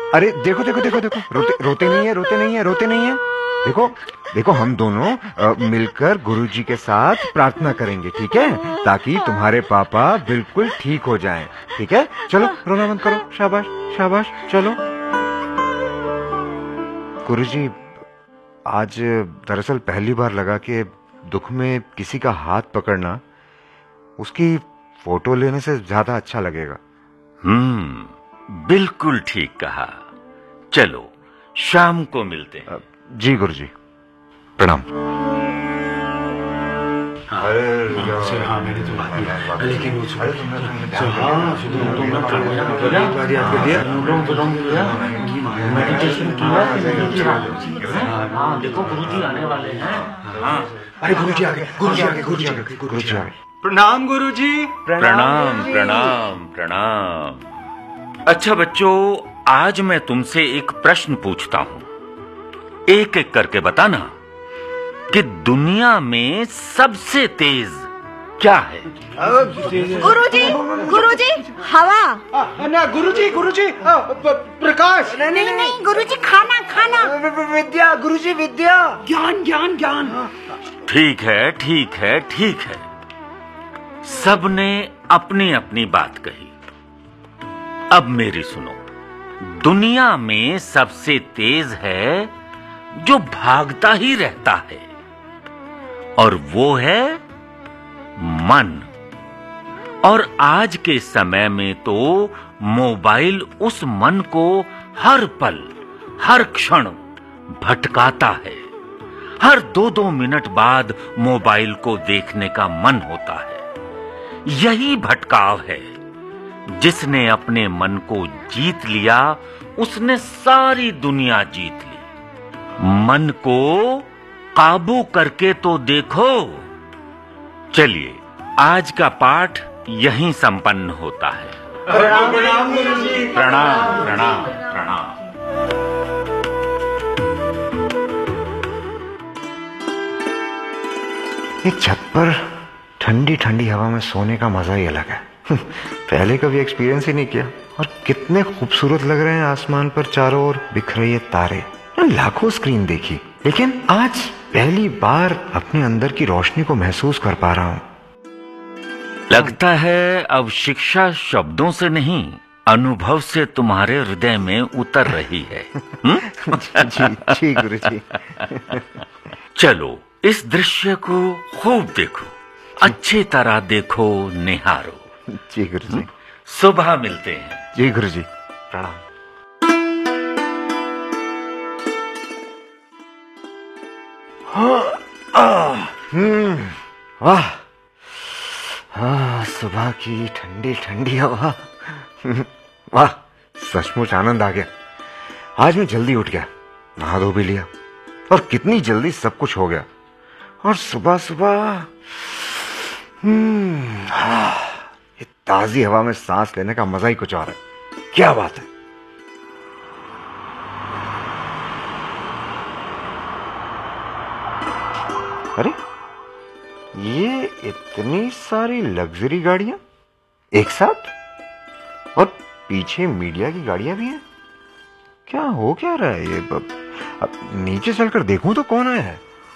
अरे देखो देखो देखो देखो, रोते नहीं है, रोते नहीं है, रोते नहीं है। देखो देखो, हम दोनों मिलकर गुरुजी के साथ प्रार्थना करेंगे, ठीक है, ताकि तुम्हारे पापा बिल्कुल ठीक हो जाएं। ठीक है, चलो रोना बंद करो। शाबाश शाबाश, चलो। गुरुजी, आज दरअसल पहली बार लगा कि दुख में किसी का हाथ पकड़ना उसकी फोटो लेने से ज्यादा अच्छा लगेगा। बिल्कुल ठीक कहा। चलो शाम को मिलते हैं। जी गुरुजी, प्रणाम। हाँ, मेरी तो बात नहीं, लेकिन वो देखो गुरुजी आने वाले हैं। अरे गुरुजी आ गए, गुरुजी आ गए, गुरुजी आ गए, गुरुजी आ गए। प्रणाम गुरुजी। प्रणाम प्रणाम प्रणाम। अच्छा बच्चों, आज मैं तुमसे एक प्रश्न पूछता हूं, एक एक करके बताना कि दुनिया में सबसे तेज क्या है? गुरुजी, गुरुजी, हवा। ना गुरुजी, गुरुजी प्रकाश। नहीं नहीं गुरुजी, खाना खाना। विद्या गुरुजी, विद्या। ज्ञान ज्ञान ज्ञान। ठीक है ठीक है ठीक है, सबने अपनी अपनी बात कही। अब मेरी सुनो, दुनिया में सबसे तेज है जो भागता ही रहता है, और वो है मन। और आज के समय में तो मोबाइल उस मन को हर पल हर क्षण भटकाता है। हर 2-2 मिनट बाद मोबाइल को देखने का मन होता है। यही भटकाव है। जिसने अपने मन को जीत लिया उसने सारी दुनिया जीत ली। मन को काबू करके तो देखो। चलिए, आज का पाठ यहीं संपन्न होता है। प्रणाम प्रणाम गुरुजी। प्रणाम प्रणाम प्रणाम। एक छत पर ठंडी ठंडी हवा में सोने का मजा ही अलग है। पहले कभी एक्सपीरियंस ही नहीं किया। और कितने खूबसूरत लग रहे हैं आसमान पर चारों ओर बिखरे ये तारे। लाखों स्क्रीन देखी, लेकिन आज पहली बार अपने अंदर की रोशनी को महसूस कर पा रहा हूँ। लगता है अब शिक्षा शब्दों से नहीं, अनुभव से तुम्हारे हृदय में उतर रही है। जी गुरुजी। चलो इस दृश्य को खूब देखो, अच्छी तरह देखो, निहारो। जी गुरुजी। सुबह मिलते हैं। जी गुरुजी, प्रणाम। वाह, हाँ, सुबह की ठंडी ठंडी हवा। वाह, सचमुच आनंद आ गया। आज मैं जल्दी उठ गया, नहा धो भी लिया, और कितनी जल्दी सब कुछ हो गया। और सुबह सुबह ये ताजी हवा में सांस लेने का मजा ही कुछ और है। क्या बात है। अरे, ये इतनी सारी लग्जरी गाड़ियां एक साथ, और पीछे मीडिया की गाड़ियां भी हैं। क्या हो क्या रहा है ये? अब नीचे चलकर देखूं तो कौन आया है।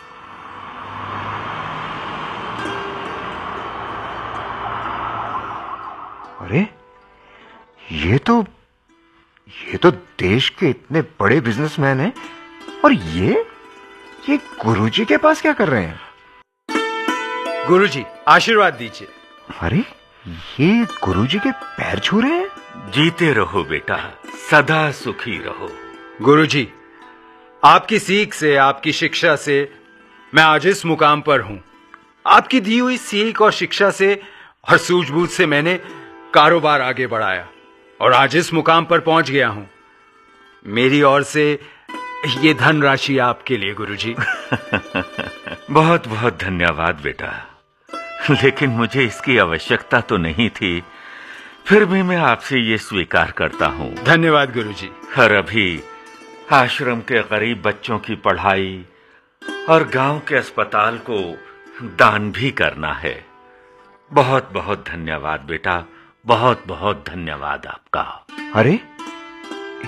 अरे, ये तो देश के इतने बड़े बिजनेसमैन हैं, और ये गुरुजी के पास क्या कर रहे हैं? गुरुजी आशीर्वाद दीजिए। अरे, ये गुरुजी के पैर छू रहे हैं। जीते रहो बेटा, सदा सुखी रहो। गुरुजी, आपकी सीख से, आपकी शिक्षा से मैं आज इस मुकाम पर हूं। आपकी दी हुई सीख और शिक्षा से और सूझबूझ से मैंने कारोबार आगे बढ़ाया और आज इस मुकाम पर पहुंच गया हूं। मेरी ओर से ये धनराशि आपके लिए गुरुजी। बहुत बहुत धन्यवाद बेटा, लेकिन मुझे इसकी आवश्यकता तो नहीं थी, फिर भी मैं आपसे ये स्वीकार करता हूँ। धन्यवाद गुरुजी। और अभी आश्रम के गरीब बच्चों की पढ़ाई और गांव के अस्पताल को दान भी करना है। बहुत बहुत धन्यवाद बेटा, बहुत बहुत धन्यवाद आपका। अरे,